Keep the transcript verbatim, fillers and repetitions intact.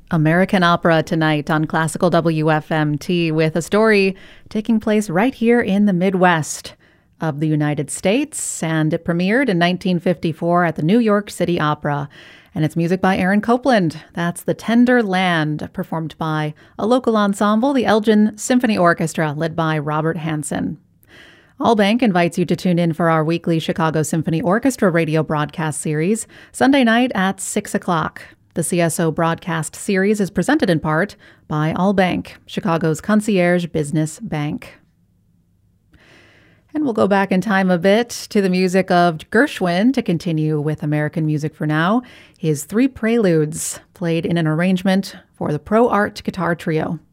American Opera tonight on Classical W F M T with a story taking place right here in the Midwest of the United States, and it premiered in nineteen fifty-four at the New York City Opera. And it's music by Aaron Copland. That's The Tender Land, performed by a local ensemble, the Elgin Symphony Orchestra, led by Robert Hansen. Allbank invites you to tune in for our weekly Chicago Symphony Orchestra radio broadcast series, Sunday night at six o'clock. The C S O broadcast series is presented in part by Allbank, Chicago's concierge business bank. And we'll go back in time a bit to the music of Gershwin to continue with American music for now. His three preludes, played in an arrangement for the Pro Art Guitar Trio.